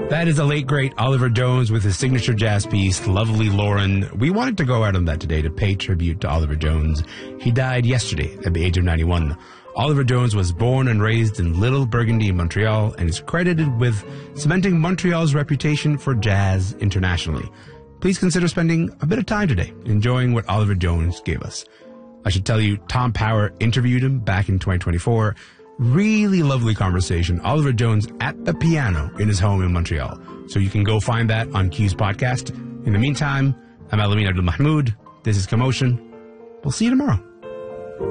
That is the late, great Oliver Jones with his signature jazz piece, Lovely Lauren. We wanted to go out on that today to pay tribute to Oliver Jones. He died yesterday at the age of 91. Oliver Jones was born and raised in Little Burgundy, Montreal, and is credited with cementing Montreal's reputation for jazz internationally. Please consider spending a bit of time today enjoying what Oliver Jones gave us. I should tell you, Tom Power interviewed him back in 2024. Really lovely conversation. Oliver Jones at the piano in his home in Montreal. So you can go find that on Q's podcast. In the meantime, I'm Alamin Abdul Mahmoud. This is Commotion. We'll see you tomorrow.